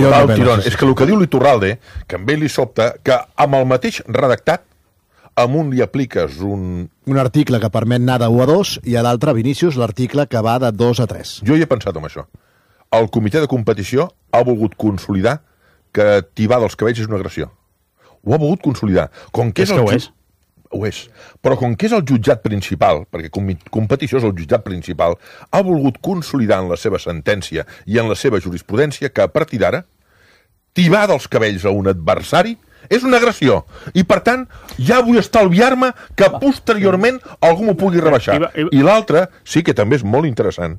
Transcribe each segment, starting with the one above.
tirón. És que el que diu l'Iturralde, que amb ell li sobta, que amb el mateix redactat, amb un li apliques un article que permet anar de 1 a 2 i a l'altre, Vinícius, l'article que va de 2 a 3. Jo hi he pensat en això. El comitè de competició ha volgut consolidar que tibar dels cabells és una agressió. Ho ha volgut consolidar. Com que és que ho és. Ho és. Però com que és el jutjat principal, perquè competició és el jutjat principal, ha volgut consolidar en la seva sentència i en la seva jurisprudència que a partir d'ara tibar dels cabells a un adversari és una agressió. I, per tant, ja vull estalviar-me que posteriorment algú m'ho pugui rebaixar. I l'altre, sí que també és molt interessant,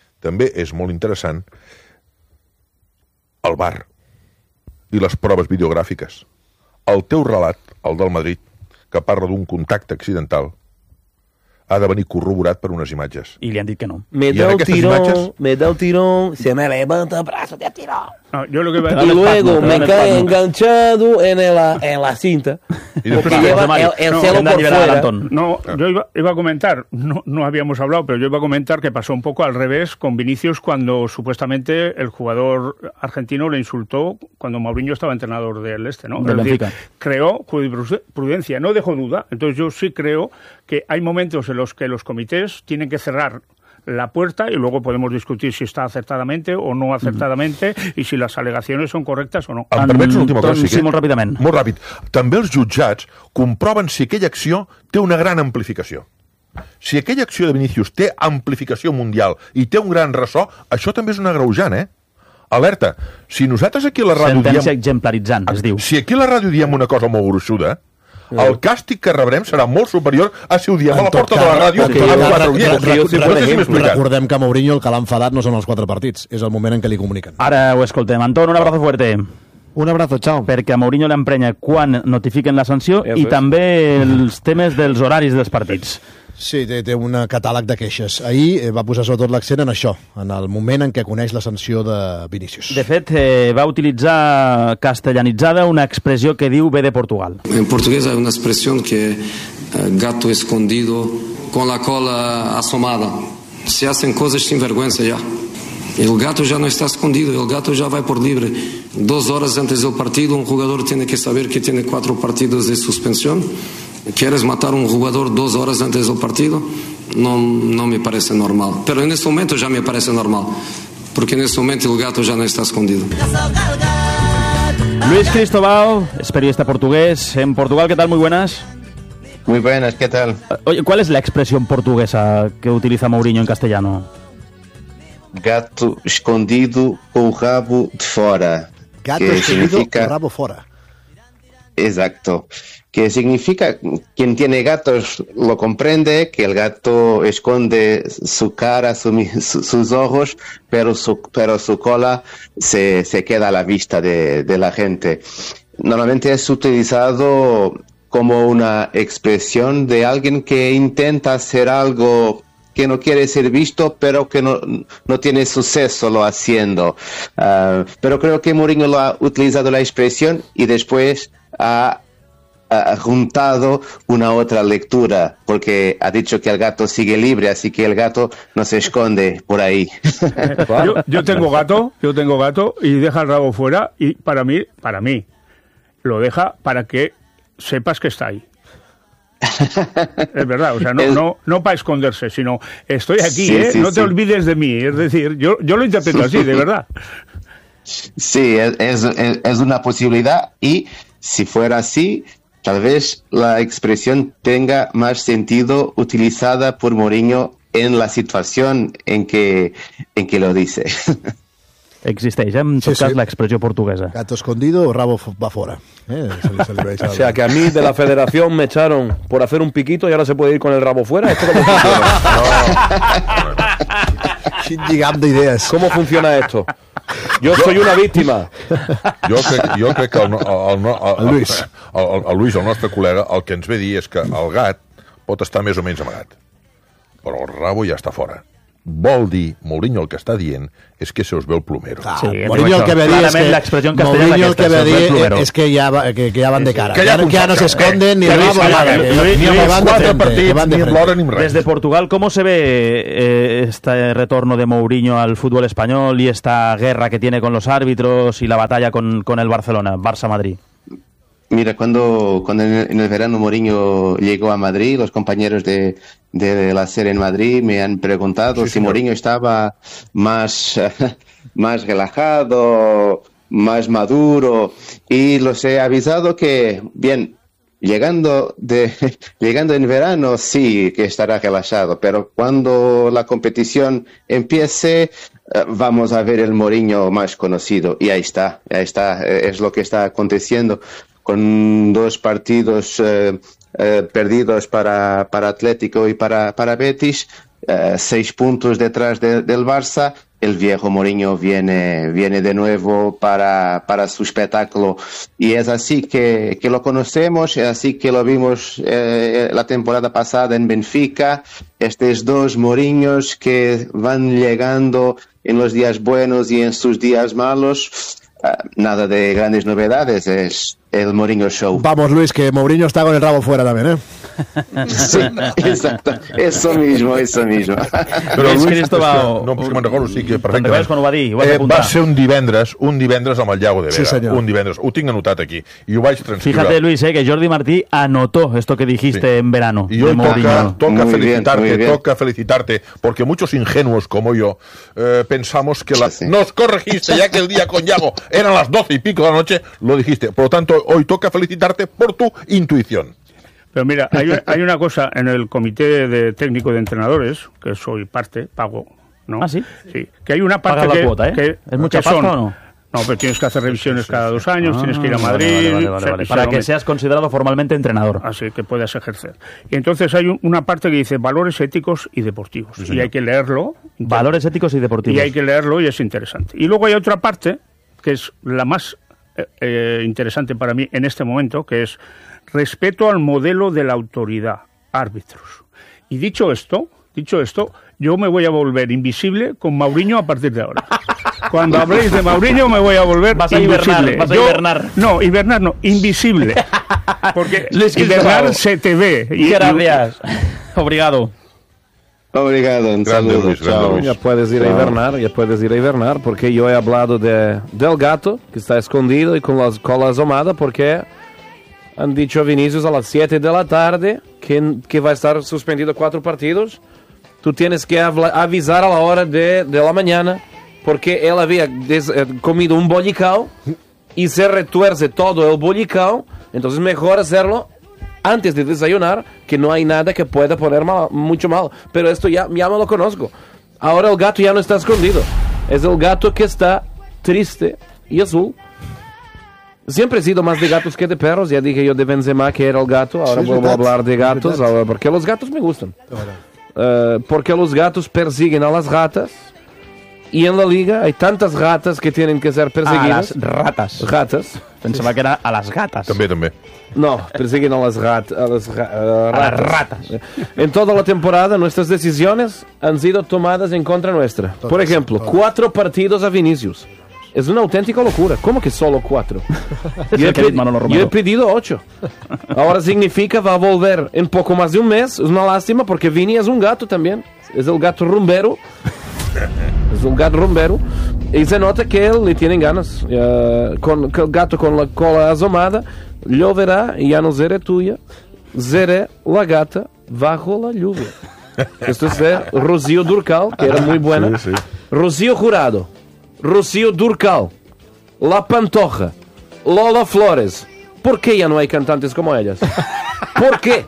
el VAR i les proves videogràfiques. El teu relat, el del Madrid, que parla d'un contacte accidental, ha de venir corroborat per unes imatges. I li han dit que no. Me da el tirón, se me levanta el brazo, te ha tirado. No, yo lo que y luego me cae enganchado en la cinta. Y después porque lleva el celo por fuera. No, yo iba a comentar, no habíamos hablado, pero yo iba a comentar que pasó un poco al revés con Vinicius cuando supuestamente el jugador argentino le insultó cuando Mourinho estaba entrenador del ¿no? Del Benfica. Creó jurisprudencia, no dejó duda. Entonces yo sí creo que hay momentos en los que los comités tienen que cerrar la puerta y luego podemos discutir si està acertadamente o no acertadamente i si les al·legacions són correctes o no. Em permets una última cosa? Sí, molt ràpidament. Molt ràpid. També els jutjats comproven si aquella acció té una gran amplificació. Si aquella acció de Vinícius té amplificació mundial i té un gran ressò, això també és un agreujant, Alerta, si nosaltres aquí a la ràdio sentència exemplaritzant, es diu. Si aquí a la ràdio diem una cosa molt gruixuda, el càstig que rebrem serà molt superior a si ho diem a la porta de la ràdio amb 4 Recordem que a Mourinho el que l'ha enfadat no són els 4 partits, és el moment en què li comuniquen. Ara ho escoltem. Antón, un abrazo fuerte. Un abrazo, chao. Perquè a Mourinho l'emprenya quan notifiquen la sanció i també els temes dels horaris dels partits. Sí, té un catàleg de queixes. Ahir va posar sobretot l'accent en això, en el moment en què coneix la sanció de Vinícius. De fet, va utilitzar castellanitzada una expressió que diu ve de Portugal. En portugués hay una expresión que gato escondido con la cola asomada. Se hacen cosas sin vergüenza ya. El gato ya no está escondido, el gato ya va por libre. 2 horas antes del partido, un jugador tiene que saber que tiene 4 partidos de suspensión. ¿Quieres matar a un jugador 2 horas antes del partido? No me parece normal. Pero en este momento ya me parece normal. Porque en este momento el gato ya no está escondido. Luis Cristobal es periodista portugués. En Portugal, ¿qué tal? Muy buenas. Muy buenas, ¿qué tal? Oye, ¿cuál es la expresión portuguesa que utiliza Mourinho en castellano? Gato escondido con el rabo de fora. Gato escondido con el rabo fora. Exacto. Que significa, quien tiene gatos lo comprende, que el gato esconde su cara, sus ojos, pero su cola se queda a la vista de la gente. Normalmente es utilizado como una expresión de alguien que intenta hacer algo que no quiere ser visto, pero que no tiene suceso lo haciendo. Pero creo que Mourinho lo ha utilizado la expresión y después ha juntado una otra lectura, porque ha dicho que el gato sigue libre, así que el gato no se esconde por ahí. Yo tengo gato y deja el rabo fuera y para mí lo deja para que sepas que está ahí. Es verdad, o sea, no para esconderse, sino estoy aquí, sí, no te olvides de mí. Es decir, yo lo interpreto así, de verdad. Sí, es una posibilidad y si fuera así, tal vez la expresión tenga más sentido utilizada por Mourinho en la situación en que lo dice. Existeix, en tot cas, l'expressió portuguesa. Gato escondido o rabo va fora. O sea, que a mí de la federación me echaron por hacer un piquito y ahora se puede ir con el rabo fuera. ¿Esto cómo funciona? Quin lligam d'idees. ¿Cómo funciona esto? Yo soy una víctima. Jo crec que el Luis, el nostre col·lega, el que ens ve dir és que el gat pot estar més o menys amagat, però el rabo ja està fora. vol dir, Mourinho el que està dient, és que se us ve el plomero. Sí, Mourinho el que ve dir és que ja van de cara, que ya no se esconden ni van quatre partits, ni l'hora ni res. Desde Portugal, ¿cómo se ve este retorno de Mourinho al fútbol español y esta guerra que tiene con los árbitros y la batalla con el Barcelona, Barça-Madrid? Mira, cuando en el verano Mourinho llegó a Madrid, los compañeros de la serie en Madrid me han preguntado si Mourinho estaba más relajado, más maduro, y los he avisado que, bien, llegando en verano sí que estará relajado, pero cuando la competición empiece vamos a ver el Mourinho más conocido, y ahí está, es lo que está aconteciendo. Con 2 partidos perdidos para Atlético y para Betis, 6 puntos detrás del Barça, el viejo Mourinho viene de nuevo para su espectáculo, y es así que lo conocemos, es así que lo vimos la temporada pasada en Benfica, estos 2 Mourinhos que van llegando en los días buenos y en sus días malos. Nada de grandes novedades, es el Mourinho Show. Vamos, Luis, que Mourinho está con el rabo fuera también, ¿eh? Sí, exacto, eso mismo. Però Luis Cristóbal... No, me'n recordo, sí que perfectament. Quan ho va dir, ho vas apuntar. Va ser un divendres amb el Llago de Vera. Sí, senyor. Un divendres, ho tinc anotat aquí. I ho vaig transcriure. Fíjate, Luis, que Jordi Martí anotó esto que dijiste en verano. Y hoy toca felicitarte, porque muchos ingenuos como yo pensamos que nos corregiste, ya que el día con Llago eran las 12 y pico de la noche, lo dijiste. Por lo tanto, hoy toca felicitarte por tu intuición. Pero mira, hay una cosa en el comité de técnico de entrenadores, que soy parte, pago, ¿no? ¿Ah, sí? Sí, que hay una parte la cuota, ¿eh? que ¿Es mucha pasta o no? No, pero tienes que hacer revisiones cada 2 años, tienes que ir a Madrid... Vale. Para que seas considerado formalmente entrenador. Así que puedas ejercer. Y entonces hay una parte que dice valores éticos y deportivos. Sí, y hay que leerlo. Valores éticos y deportivos. Y hay que leerlo y es interesante. Y luego hay otra parte, que es la más interesante para mí en este momento, que es respeto al modelo de la autoridad, árbitros. Y dicho esto, yo me voy a volver invisible con Mourinho a partir de ahora. Cuando habléis de Mourinho me voy a volver invisible. Vas a hibernar. No, hibernar no, invisible. Porque hibernar se te ve. Gracias. Obrigado. Obrigado, un saludo. Luis, chao. Ya puedes ir a hibernar, porque yo he hablado del gato que está escondido y con la cola asomada, porque han dicho a Vinicius a las 7 de la tarde que va a estar suspendido 4 partidos. Tú tienes que avisar a la hora de la mañana, porque él había comido un bollicao y se retuerce todo el bollicao, entonces mejor hacerlo antes de desayunar, que no hay nada que pueda poner mucho mal. Pero esto ya me lo conozco. Ahora el gato ya no está escondido. Es el gato que está triste y azul. Siempre he sido más de gatos que de perros. Ya dije yo de Benzema que era el gato. Ahora vuelvo a hablar de gatos, ahora, porque los gatos me gustan. Porque los gatos persiguen a las ratas. Y en la liga hay tantas ratas que tienen que ser perseguidas. A las ratas. Ratas. Pensaba que era a las gatas. També. No, persiguen a las ratas. A las ratas. En toda la temporada nuestras decisiones han sido tomadas en contra nuestra. Por ejemplo, 4 partidos a Vinicius. Es una auténtica locura. ¿Cómo que solo 4? Yo he pedido 8. Ahora significa va a volver en poco más de un mes. Es una lástima porque Vini es un gato también. Es el gato rumbero. Es un gato rumbero. Y se nota que él le tienen ganas. Con el gato con la cola asomada, lloverá y ya no seré tuya. Seré la gata bajo la lluvia. Esto es de Rocío Dúrcal, que era muy buena. Sí. Rocío Jurado, Rocío Dúrcal, La Pantoja, Lola Flores. ¿Por qué ya no hay cantantes como ellas? ¿Por qué?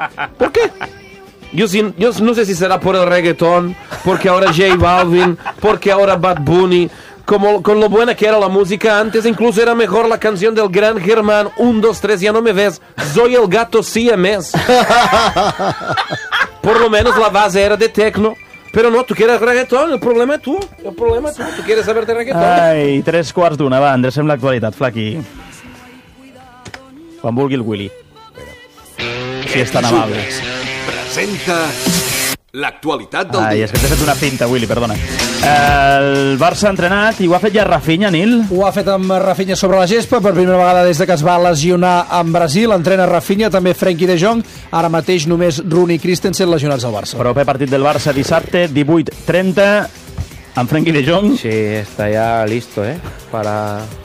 Yo no sé si será por el reggaetón, porque ahora J Balvin, porque ahora Bad Bunny, con lo buena que era la música antes, incluso era mejor la canción del gran Germán, 1, 2, 3, ya no me ves, soy el gato siamés. Por lo menos la base era de techno. Pero no, tú quieres reggaetón, el problema es tú, tú quieres saber de reggaetón. Ai, 3:15, va, endrecem l'actualitat, Flaqui. Quan vulgui el Willy. Si és tan amable. Presenta L'actualitat del Ai, dia. és que t'he fet una finta, Willy, perdona. El Barça ha entrenat i ho ha fet ja Rafinha, Nil. Ho ha fet amb Rafinha sobre la gespa per primera vegada des de que es va lesionar en Brasil. Entrena Rafinha, també Frenkie de Jong. Ara mateix només Rooney i Christensen lesionats al Barça. Proper partit del Barça dissabte, 18:30, amb Frenkie de Jong. Sí, está ya listo, para